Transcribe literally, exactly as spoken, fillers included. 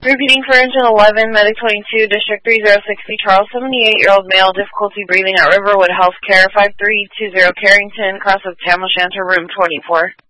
Repeating for engine eleven, Medic twenty-two, District three zero six B, Charles, seventy-eight-year-old male, difficulty breathing at Riverwood Healthcare, five three two zero Carrington, cross of Tam O'Shanter, room twenty-four.